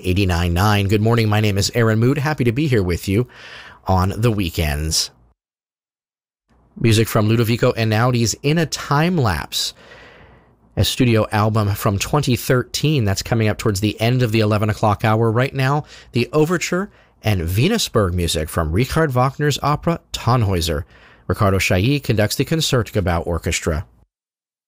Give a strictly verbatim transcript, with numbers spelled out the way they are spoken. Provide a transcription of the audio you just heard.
eighty-nine point nine. Good morning, my name is Aaron Mood. Happy to be here with you on the weekends. Music from Ludovico Einaudi's In a Time Lapse, a studio album from twenty thirteen that's coming up towards the end of the eleven o'clock hour right now. The Overture and Venusberg music from Richard Wagner's opera Tannhäuser. Ricardo Chailly conducts the Concertgebouw Orchestra.